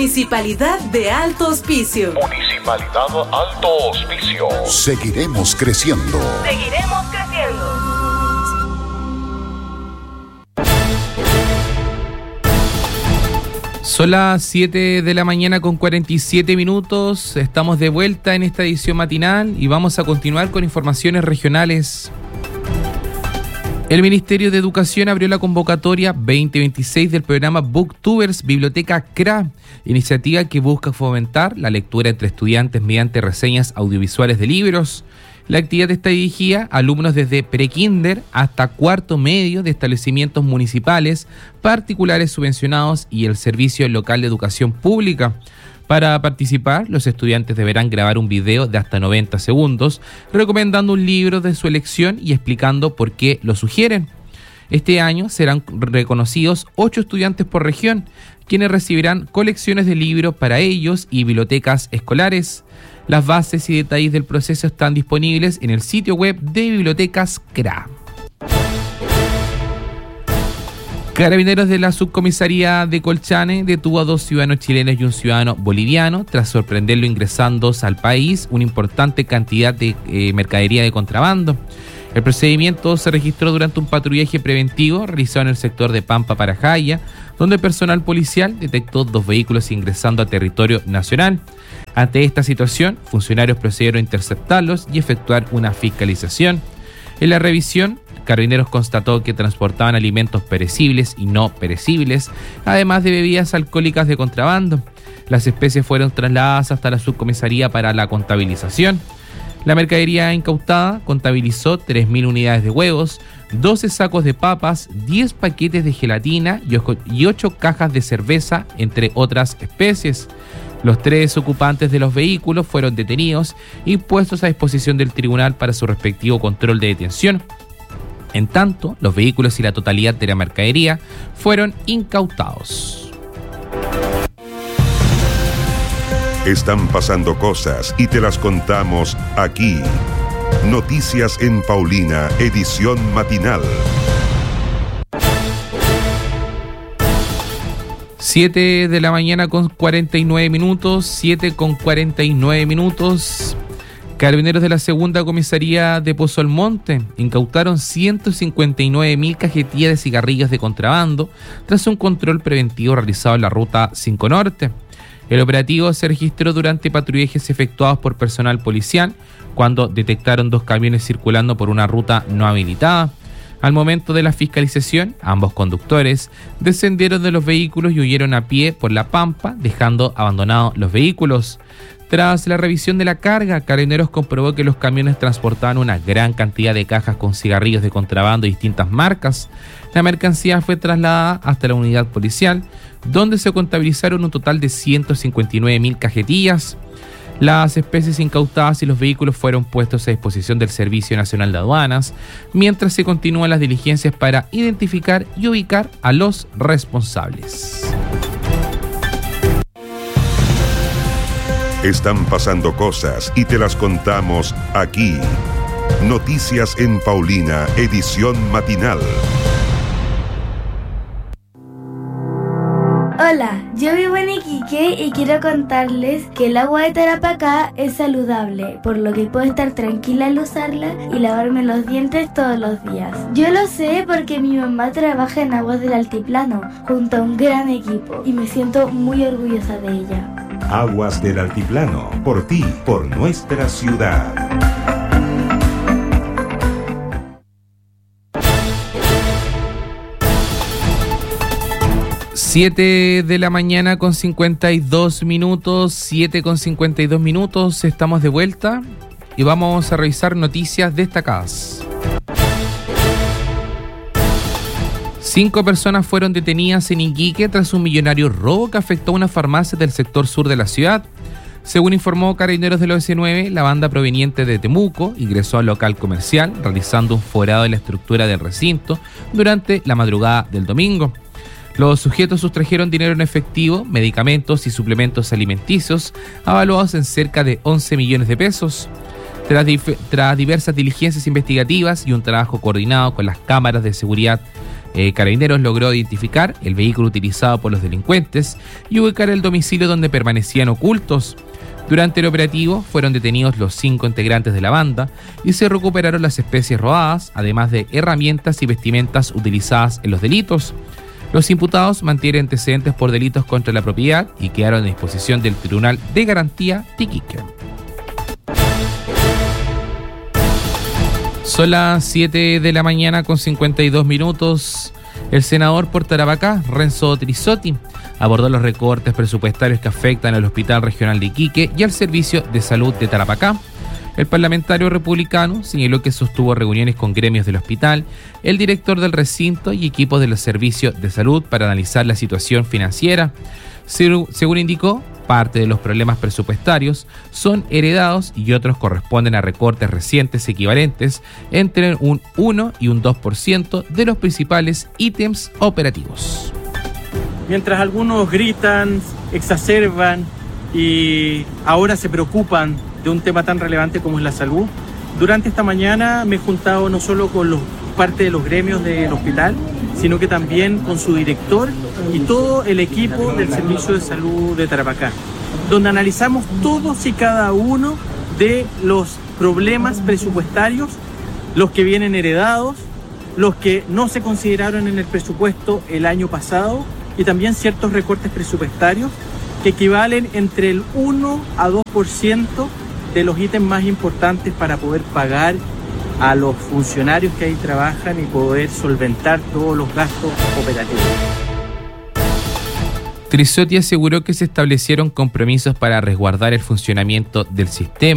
Municipalidad de Alto Hospicio. Municipalidad Alto Hospicio. Seguiremos creciendo. Seguiremos creciendo. Son las 7 de la mañana con 47 minutos. Estamos de vuelta en esta edición matinal y vamos a continuar con informaciones regionales. El Ministerio de Educación abrió la convocatoria 2026 del programa Booktubers Biblioteca CRA, iniciativa que busca fomentar la lectura entre estudiantes mediante reseñas audiovisuales de libros. La actividad está dirigida a alumnos desde prekinder hasta cuarto medio de establecimientos municipales, particulares subvencionados y el Servicio Local de Educación Pública. Para participar, los estudiantes deberán grabar un video de hasta 90 segundos, recomendando un libro de su elección y explicando por qué lo sugieren. Este año serán reconocidos 8 estudiantes por región, quienes recibirán colecciones de libros para ellos y bibliotecas escolares. Las bases y detalles del proceso están disponibles en el sitio web de Bibliotecas CRA. Carabineros de la Subcomisaría de Colchane detuvo a 2 ciudadanos chilenos y un ciudadano boliviano tras sorprenderlo ingresando al país una importante cantidad de mercadería de contrabando. El procedimiento se registró durante un patrullaje preventivo realizado en el sector de Pampa Parajaya, donde el personal policial detectó 2 vehículos ingresando a territorio nacional. Ante esta situación, funcionarios procedieron a interceptarlos y efectuar una fiscalización. En la revisión, Carabineros constató que transportaban alimentos perecibles y no perecibles, además de bebidas alcohólicas de contrabando. Las especies fueron trasladadas hasta la subcomisaría para la contabilización. La mercadería incautada contabilizó 3.000 unidades de huevos, 12 sacos de papas, 10 paquetes de gelatina y 8 cajas de cerveza, entre otras especies. Los 3 ocupantes de los vehículos fueron detenidos y puestos a disposición del tribunal para su respectivo control de detención. En tanto, los vehículos y la totalidad de la mercadería fueron incautados. Están pasando cosas y te las contamos aquí. Noticias en Paulina, edición matinal. 7 de la mañana con 49 minutos, 7 con 49 minutos. Carabineros de la Segunda Comisaría de Pozo Almonte incautaron 159.000 cajetillas de cigarrillos de contrabando tras un control preventivo realizado en la ruta 5 Norte. El operativo se registró durante patrullajes efectuados por personal policial cuando detectaron 2 camiones circulando por una ruta no habilitada. Al momento de la fiscalización, ambos conductores descendieron de los vehículos y huyeron a pie por la Pampa, dejando abandonados los vehículos. Tras la revisión de la carga, Carabineros comprobó que los camiones transportaban una gran cantidad de cajas con cigarrillos de contrabando de distintas marcas. La mercancía fue trasladada hasta la unidad policial, donde se contabilizaron un total de 159.000 cajetillas. Las especies incautadas y los vehículos fueron puestos a disposición del Servicio Nacional de Aduanas, mientras se continúan las diligencias para identificar y ubicar a los responsables. Están pasando cosas y te las contamos aquí. Noticias en Paulina, edición matinal. Hola, yo vivo en Iquique y quiero contarles que el agua de Tarapacá es saludable, por lo que puedo estar tranquila al usarla y lavarme los dientes todos los días. Yo lo sé porque mi mamá trabaja en Aguas del Altiplano, junto a un gran equipo, y me siento muy orgullosa de ella. Aguas del Altiplano, por ti, por nuestra ciudad. Siete de la mañana con 52 minutos, 7 con 52 minutos, estamos de vuelta y vamos a revisar noticias destacadas. 5 personas fueron detenidas en Iquique tras un millonario robo que afectó a una farmacia del sector sur de la ciudad. Según informó Carabineros del OS9, la banda proveniente de Temuco ingresó al local comercial realizando un forado en la estructura del recinto durante la madrugada del domingo. Los sujetos sustrajeron dinero en efectivo, medicamentos y suplementos alimenticios avaluados en cerca de 11 millones de pesos. Tras diversas diligencias investigativas y un trabajo coordinado con las cámaras de seguridad Carabineros logró identificar el vehículo utilizado por los delincuentes y ubicar el domicilio donde permanecían ocultos. Durante el operativo fueron detenidos los 5 integrantes de la banda y se recuperaron las especies robadas, además de herramientas y vestimentas utilizadas en los delitos. Los imputados mantienen antecedentes por delitos contra la propiedad y quedaron a disposición del Tribunal de Garantía de Iquique. Son las 7 de la mañana con 52 minutos. El senador por Tarapacá, Renzo Trizzotti, abordó los recortes presupuestarios que afectan al Hospital Regional de Iquique y al Servicio de Salud de Tarapacá. El parlamentario republicano señaló que sostuvo reuniones con gremios del hospital, el director del recinto y equipos de los servicios de salud para analizar la situación financiera. Según indicó, parte de los problemas presupuestarios son heredados y otros corresponden a recortes recientes equivalentes entre un 1 y un 2% de los principales ítems operativos. Mientras algunos gritan, exacerban y ahora se preocupan de un tema tan relevante como es la salud, durante esta mañana me he juntado no solo con parte de los gremios del hospital, sino que también con su director y todo el equipo del Servicio de Salud de Tarapacá, donde analizamos todos y cada uno de los problemas presupuestarios, los que vienen heredados, los que no se consideraron en el presupuesto el año pasado y también ciertos recortes presupuestarios que equivalen entre el 1 a 2% de los ítems más importantes para poder pagar a los funcionarios que ahí trabajan y poder solventar todos los gastos operativos. Trizzotti aseguró que se establecieron compromisos para resguardar el funcionamiento del sistema